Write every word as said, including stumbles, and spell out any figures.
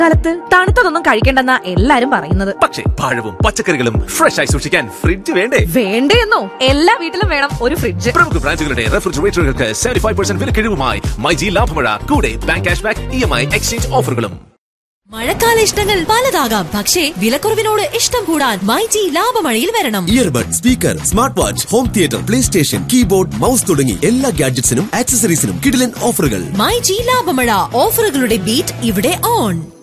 കാലത്ത് തണുത്തതൊന്നും കഴിക്കണ്ടെന്നാ എല്ലാരും പറയുന്നത്. പക്ഷേ പഴവും പച്ചക്കറികളും ഫ്രഷ് ആയി സൂക്ഷിക്കാൻ ഫ്രിഡ്ജ് വേണ്ടേ? വേണ്ടേന്നോ? എല്ലാ വീട്ടിലും വേണം ഒരു ഫ്രിഡ്ജ്. പ്രമുഖ ബ്രാൻഡുകളുടെ റെഫ്രിജറേറ്ററുകൾക്ക് സെവന്റി ഫൈവ് പെർസെന്റ് വിലക്കിഴിവുമായി മൈജി ലാഭമഴ, കൂടെ bank cash back, E M I exchange ഓഫറുകളും. മഴക്കാല ഇഷ്ടങ്ങൾ പലതാകാം, പക്ഷേ വിലക്കുറവിനോട് ഇഷ്ടം കൂടാൻ മൈജി ലാഭമഴയിൽ വരണം. Earbud, speaker, smart watch, home theatre, play station, keyboard, mouse തുടങ്ങി എല്ലാ ഗാഡ്ജറ്റ്സിനും ആക്സസറീസിനും കിടിലൻ ഓഫറുകൾ. മൈജി ലാഭമഴ, ഓഫറുകളുടെ ബീറ്റ് ഇവിടെ ഓൺ.